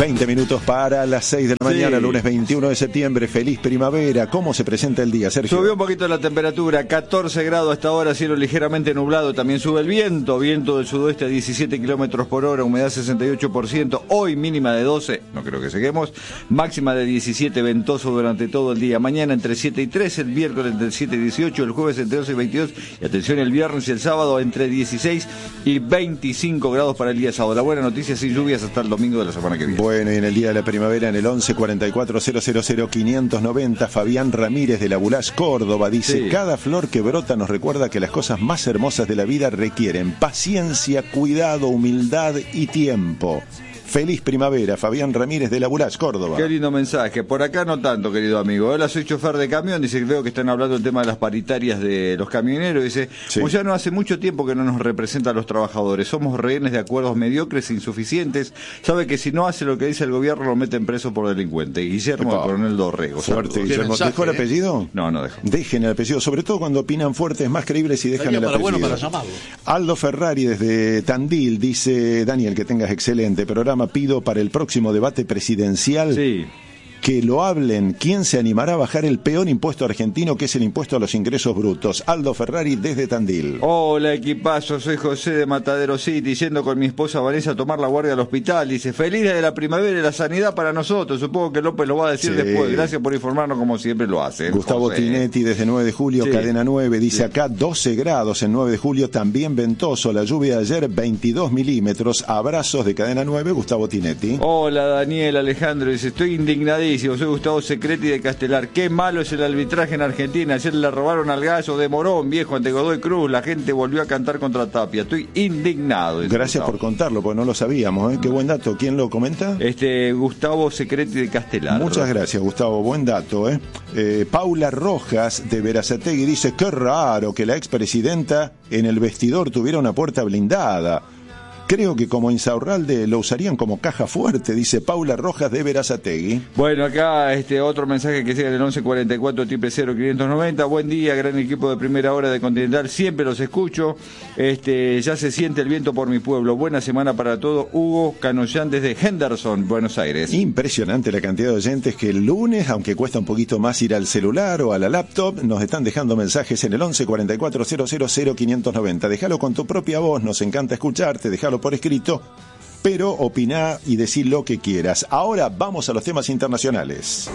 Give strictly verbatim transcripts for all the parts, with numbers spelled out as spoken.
veinte minutos para las seis de la mañana, Sí. lunes veintiuno de septiembre. Feliz primavera. ¿Cómo se presenta el día, Sergio? Subió un poquito la temperatura, catorce grados hasta ahora, cielo ligeramente nublado. También sube el viento, viento del sudoeste a diecisiete kilómetros por hora, humedad sesenta y ocho por ciento. Hoy mínima de doce, no creo que seguimos. Máxima de diecisiete, ventoso durante todo el día. Mañana entre siete y trece, el miércoles entre siete y dieciocho, el jueves entre doce y veintidós. Y atención, el viernes y el sábado entre dieciséis y veinticinco grados para el día sábado. La buena noticia, sin lluvias hasta el domingo de la semana que viene. Bueno, y en el día de la primavera, en el once cuarenta y cuatro cero cero cero quinientos noventa, Fabián Ramírez de la Bulás, Córdoba, dice: Sí. cada flor que brota nos recuerda que las cosas más hermosas de la vida requieren paciencia, cuidado, humildad y tiempo. Feliz primavera, Fabián Ramírez de la Bulás, Córdoba. Qué lindo mensaje. Por acá no tanto, querido amigo. Hola, soy chofer de camión. Dice que veo que están hablando del tema de las paritarias de los camioneros. Dice, Sí. pues ya no hace mucho tiempo que no nos representan los trabajadores. Somos rehenes de acuerdos mediocres e insuficientes. Sabe que si no hace lo que dice el gobierno lo meten preso por delincuente. Guillermo Epa. de Coronel Dorrego. Fuerte, Saludos. Guillermo. mensaje, ¿Dejó el ¿eh? apellido? No, no dejo. Dejen el apellido, sobre todo cuando opinan fuertes, más creíbles y dejan Estaría el para apellido. bueno para llamarlo. Aldo Ferrari desde Tandil dice: Daniel, que tengas excelente programa. Pido para el próximo debate presidencial Sí. que lo hablen. ¿Quién se animará a bajar el peor impuesto argentino, que es el impuesto a los ingresos brutos? Aldo Ferrari desde Tandil. Hola, equipazo, soy José de Matadero City, yendo con mi esposa Vanessa a tomar la guardia al hospital. Dice, feliz día de la primavera y la sanidad para nosotros. Supongo que López lo va a decir Sí. después. Gracias por informarnos como siempre lo hace. Gustavo José. Tinetti desde nueve de julio, Sí. cadena nueve, dice: Sí. acá doce grados en nueve de julio, también ventoso. La lluvia de ayer veintidós milímetros. Abrazos de cadena nueve, Gustavo Tinetti. Hola, Daniel, Alejandro. Dice, estoy indignadísimo. Soy Gustavo Secreti de Castelar. Qué malo es el arbitraje en Argentina. Ayer le robaron al gallo de Morón, viejo, ante Godoy Cruz. La gente volvió a cantar contra Tapia. Estoy indignado. dice Gracias Gustavo. por contarlo, porque no lo sabíamos, ¿eh? Qué buen dato. ¿Quién lo comenta? Este, Gustavo Secreti de Castelar. Muchas gracias, Gustavo. Buen dato, ¿eh? Eh, Paula Rojas de Berazategui dice: qué raro que la expresidenta en el vestidor tuviera una puerta blindada. Creo que como Insaurralde lo usarían como caja fuerte, dice Paula Rojas de Berazategui. Bueno, acá este otro mensaje que sigue en el once cuarenta y cuatro triple cero quinientos noventa. Buen día, gran equipo de primera hora de Continental, siempre los escucho. Este, ya se siente el viento por mi pueblo. Buena semana para todo. Hugo Canollán desde Henderson, Buenos Aires. Impresionante la cantidad de oyentes que el lunes, aunque cuesta un poquito más ir al celular o a la laptop, nos están dejando mensajes en el once cuarenta y cuatro cero cero cero quinientos noventa. Déjalo con tu propia voz, nos encanta escucharte, déjalo por escrito, pero opiná y decí lo que quieras. Ahora vamos a los temas internacionales.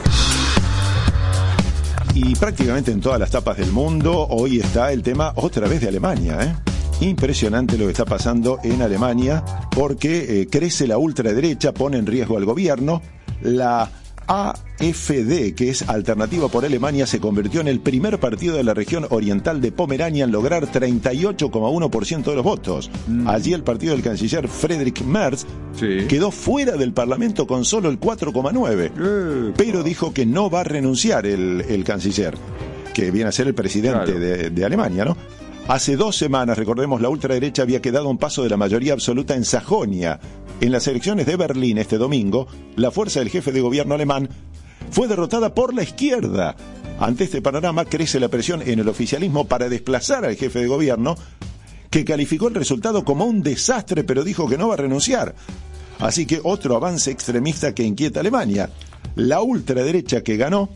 Y prácticamente en todas las tapas del mundo hoy está el tema otra vez de Alemania, ¿eh? Impresionante lo que está pasando en Alemania, porque eh, crece la ultraderecha, pone en riesgo al gobierno. La A F D, que es Alternativa por Alemania, se convirtió en el primer partido de la región oriental de Pomerania en lograr treinta y ocho coma uno por ciento de los votos. Mm. Allí el partido del canciller Friedrich Merz sí. quedó fuera del Parlamento con solo el cuatro coma nueve por ciento, pero dijo que no va a renunciar el, el canciller, que viene a ser el presidente claro. de, de Alemania, ¿no? Hace dos semanas, recordemos, la ultraderecha había quedado a un paso de la mayoría absoluta en Sajonia. En las elecciones de Berlín este domingo, la fuerza del jefe de gobierno alemán fue derrotada por la izquierda. Ante este panorama crece la presión en el oficialismo para desplazar al jefe de gobierno, que calificó el resultado como un desastre, pero dijo que no va a renunciar. Así que otro avance extremista que inquieta a Alemania. La ultraderecha que ganó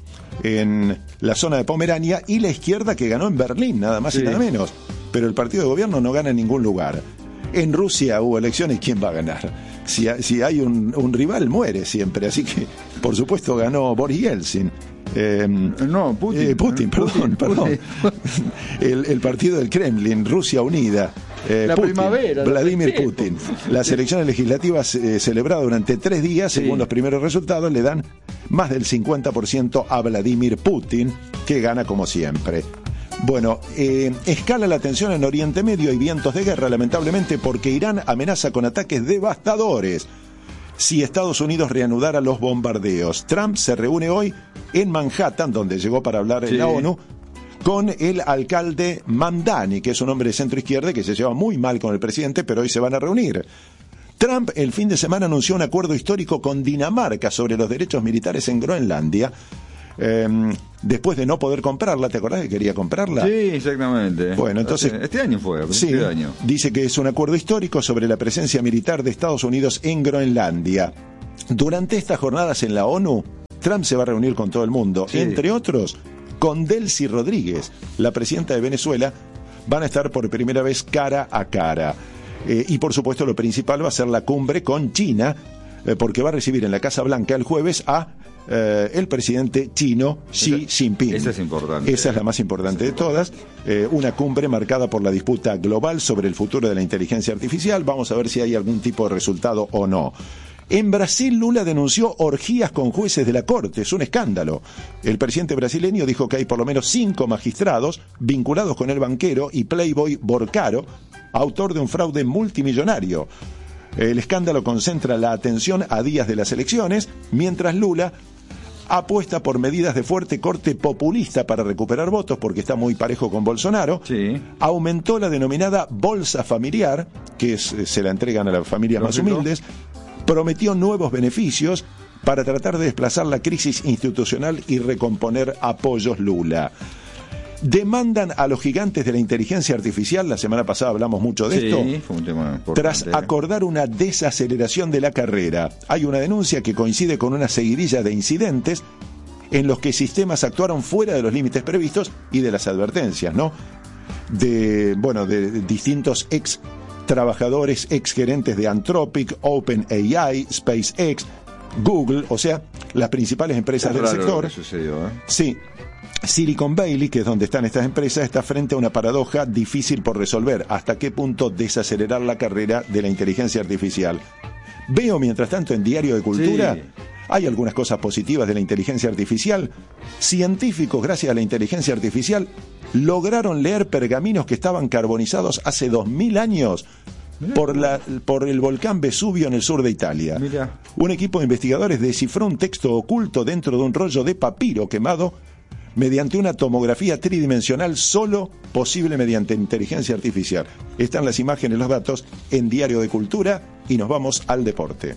en la zona de Pomerania y la izquierda que ganó en Berlín, nada más sí. y nada menos. Pero el partido de gobierno no gana en ningún lugar. En Rusia hubo elecciones, ¿quién va a ganar? Si, si hay un, un rival, muere siempre. Así que, por supuesto, ganó Boris Yeltsin. Eh, no, Putin. Eh, Putin, perdón, Putin, perdón. Putin. El, el partido del Kremlin, Rusia Unida. Eh, la Putin, primavera. Vladimir Putin. Las elecciones legislativas eh, celebradas durante tres días, según sí. los primeros resultados, le dan más del cincuenta por ciento a Vladimir Putin, que gana como siempre. Bueno, eh, escala la tensión en Oriente Medio y vientos de guerra, lamentablemente, porque Irán amenaza con ataques devastadores si Estados Unidos reanudara los bombardeos. Trump se reúne hoy en Manhattan, donde llegó para hablar sí. en la ONU, con el alcalde Mamdani, que es un hombre de centro izquierda que se lleva muy mal con el presidente, pero hoy se van a reunir. Trump el fin de semana anunció un acuerdo histórico con Dinamarca sobre los derechos militares en Groenlandia. Eh, después de no poder comprarla, ¿te acordás que quería comprarla? Sí, exactamente. Bueno, entonces este, este año fue, sí, este año. Dice que es un acuerdo histórico sobre la presencia militar de Estados Unidos en Groenlandia. Durante estas jornadas en la ONU, Trump se va a reunir con todo el mundo, sí. Entre otros, con Delcy Rodríguez, la presidenta de Venezuela. Van a estar por primera vez cara a cara. Eh, y por supuesto lo principal va a ser la cumbre con China, eh, porque va a recibir en la Casa Blanca el jueves a eh, el presidente chino Xi Jinping. Esa es importante. Esa es la más importante de todas. Eh, una cumbre marcada por la disputa global sobre el futuro de la inteligencia artificial. Vamos a ver si hay algún tipo de resultado o no. En Brasil, Lula denunció orgías con jueces de la Corte. Es un escándalo. El presidente brasileño dijo que hay por lo menos cinco magistrados vinculados con el banquero y playboy Borcaro, autor de un fraude multimillonario. El escándalo concentra la atención a días de las elecciones, mientras Lula apuesta por medidas de fuerte corte populista para recuperar votos, porque está muy parejo con Bolsonaro. Sí. Aumentó la denominada bolsa familiar, que es, se la entregan a las familias más humildes. Prometió nuevos beneficios para tratar de desplazar la crisis institucional y recomponer apoyos Lula. Demandan a los gigantes de la inteligencia artificial, la semana pasada hablamos mucho de sí, esto, fue un tema importante. Tras acordar una desaceleración de la carrera. Hay una denuncia que coincide con una seguidilla de incidentes en los que sistemas actuaron fuera de los límites previstos y de las advertencias, ¿no? De, bueno, de distintos ex trabajadores, ex gerentes de Anthropic, OpenAI, SpaceX, Google, o sea, las principales empresas es del raro sector. Lo que sucedió, ¿eh? Sí. Silicon Valley, que es donde están estas empresas, está frente a una paradoja difícil por resolver. ¿Hasta qué punto desacelerar la carrera de la inteligencia artificial? Veo, mientras tanto, en Diario de Cultura, sí. Hay algunas cosas positivas de la inteligencia artificial. Científicos, gracias a la inteligencia artificial, lograron leer pergaminos que estaban carbonizados hace dos mil años por, la, por el volcán Vesubio en el sur de Italia. Mira. Un equipo de investigadores descifró un texto oculto dentro de un rollo de papiro quemado mediante una tomografía tridimensional solo posible mediante inteligencia artificial. Están las imágenes, los datos en Diario de Cultura y nos vamos al deporte.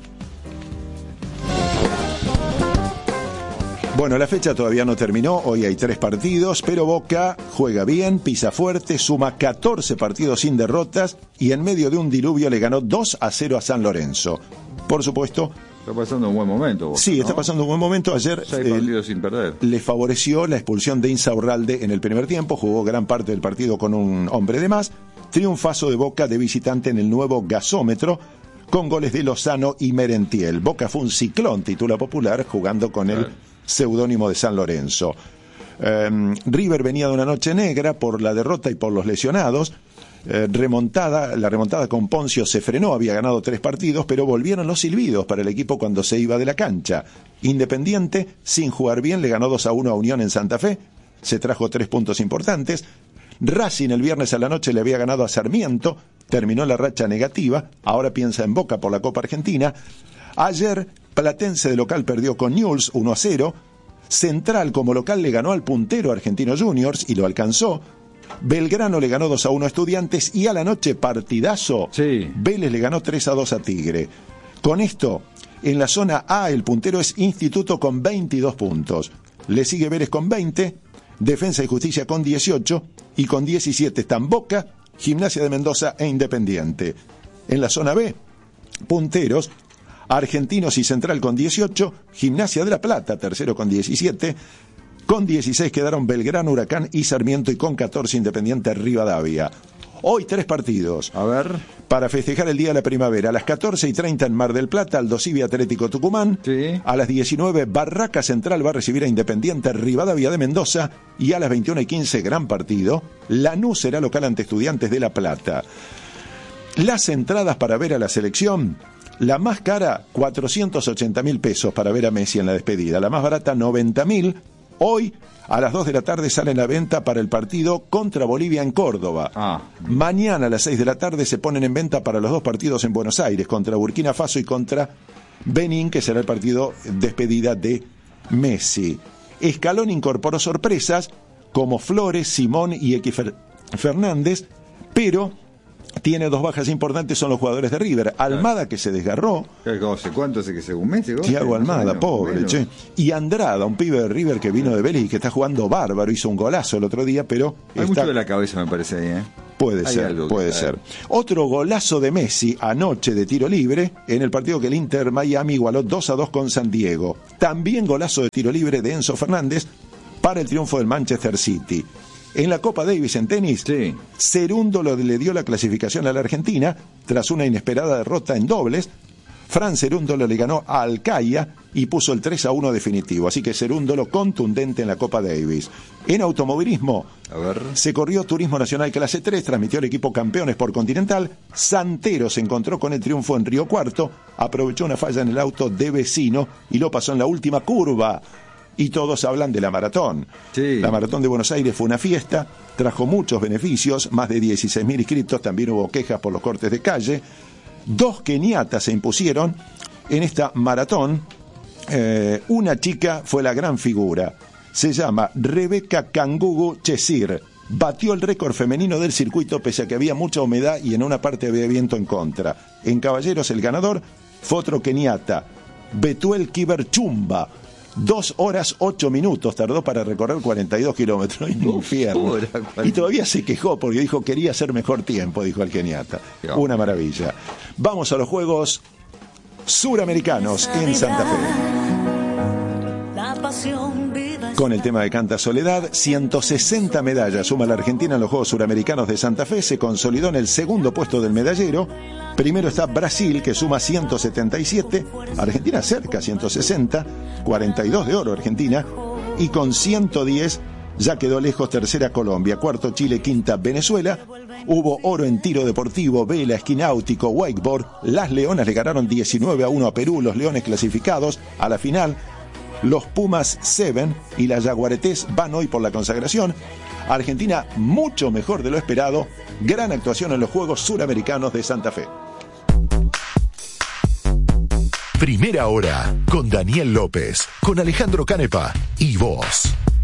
Bueno, la fecha todavía no terminó, hoy hay tres partidos, pero Boca juega bien, pisa fuerte, suma catorce partidos sin derrotas y en medio de un diluvio le ganó dos a cero a San Lorenzo. Por supuesto... Está pasando un buen momento, Boca, Sí, ¿no? Está pasando un buen momento. Ayer Seis partidos eh, sin perder. Le favoreció la expulsión de Insaurralde en el primer tiempo, jugó gran parte del partido con un hombre de más. Triunfazo de Boca de visitante en el nuevo gasómetro, con goles de Lozano y Merentiel. Boca fue un ciclón, titula Popular, jugando con el... Claro. Seudónimo de San Lorenzo. Eh, River venía de una noche negra por la derrota y por los lesionados. Eh, remontada, la remontada con Poncio se frenó, había ganado tres partidos, pero volvieron los silbidos para el equipo cuando se iba de la cancha. Independiente, sin jugar bien, le ganó dos a uno a Unión en Santa Fe, se trajo tres puntos importantes. Racing el viernes a la noche le había ganado a Sarmiento, terminó la racha negativa, ahora piensa en Boca por la Copa Argentina. Ayer Platense de local perdió con Newell's uno a cero. Central como local le ganó al puntero Argentino Juniors y lo alcanzó. Belgrano le ganó dos a uno a Estudiantes y a la noche partidazo. Sí. Vélez le ganó tres a dos a Tigre. Con esto, en la zona A el puntero es Instituto con veintidós puntos. Le sigue Vélez con veinte, Defensa y Justicia con dieciocho y con diecisiete están Boca, Gimnasia de Mendoza e Independiente. En la zona B, punteros Argentinos y Central con dieciocho, Gimnasia de La Plata, tercero con diecisiete, con dieciséis quedaron Belgrano, Huracán y Sarmiento y con catorce Independiente Rivadavia. Hoy tres partidos. A ver. Para festejar el Día de la Primavera, a las catorce y treinta en Mar del Plata, Aldosivi Atlético Tucumán. Sí. A las diecinueve, Barraca Central va a recibir a Independiente Rivadavia de Mendoza. Y a las veintiuna y quince, gran partido, Lanús será local ante Estudiantes de La Plata. Las entradas para ver a la selección... La más cara, cuatrocientos ochenta mil pesos para ver a Messi en la despedida. La más barata, noventa mil. Hoy, a las dos de la tarde, sale en la venta para el partido contra Bolivia en Córdoba. Ah. Mañana, a las seis de la tarde, se ponen en venta para los dos partidos en Buenos Aires, contra Burkina Faso y contra Benín, que será el partido despedida de Messi. Scaloni incorporó sorpresas como Flores, Simón y X Fernández, pero... tiene dos bajas importantes, son los jugadores de River. Almada, que se desgarró. ¿Cuánto hace que se un mes? Thiago Almada, no, pobre, che. Y Andrada, un pibe de River que vino de Vélez y que está jugando bárbaro, hizo un golazo el otro día, pero... Hay está... mucho de la cabeza, me parece ahí, ¿eh? Puede Hay ser, algo puede que ser. Otro golazo de Messi anoche de tiro libre en el partido que el Inter Miami igualó dos a dos con San Diego. También golazo de tiro libre de Enzo Fernández para el triunfo del Manchester City. En la Copa Davis en tenis, Sí. Cerúndolo le dio la clasificación a la Argentina tras una inesperada derrota en dobles. Fran Cerúndolo le ganó a Alcaya y puso el tres a uno definitivo. Así que Cerúndolo contundente en la Copa Davis. En automovilismo, A ver. se corrió Turismo Nacional Clase tres, transmitió el equipo Campeones por Continental. Santero se encontró con el triunfo en Río Cuarto, aprovechó una falla en el auto de vecino y lo pasó en la última curva. Y todos hablan de la maratón. Sí. La maratón de Buenos Aires fue una fiesta, trajo muchos beneficios, más de dieciséis mil inscritos, también hubo quejas por los cortes de calle. Dos keniatas se impusieron en esta maratón. Eh, una chica fue la gran figura. Se llama Rebeca Kangugu Chesir. Batió el récord femenino del circuito pese a que había mucha humedad y en una parte había viento en contra. En caballeros el ganador fue otro keniata, Betuel Kiberchumba. Dos horas ocho minutos tardó para recorrer cuarenta y dos kilómetros. Es un infierno. horas, cuarenta. Y todavía se quejó porque dijo quería hacer mejor tiempo, dijo el keniata. Ya. Una maravilla. Vamos a los Juegos Suramericanos en Santa Fe. La pasión viva Con el tema de Canta Soledad, ciento sesenta medallas suma la Argentina en los Juegos Suramericanos de Santa Fe, se consolidó en el segundo puesto del medallero. Primero está Brasil, que suma ciento setenta y siete, Argentina cerca, ciento sesenta, cuarenta y dos de oro Argentina, y con ciento diez ya quedó lejos tercera Colombia, cuarto Chile, quinta Venezuela. Hubo oro en tiro deportivo, vela, esquí náutico, wakeboard. Las Leonas le ganaron diecinueve a uno a Perú, los Leones clasificados a la final. Los Pumas Seven y las Yaguaretés van hoy por la consagración. Argentina mucho mejor de lo esperado. Gran actuación en los Juegos Suramericanos de Santa Fe. Primera hora con Daniel López, con Alejandro Canepa y vos.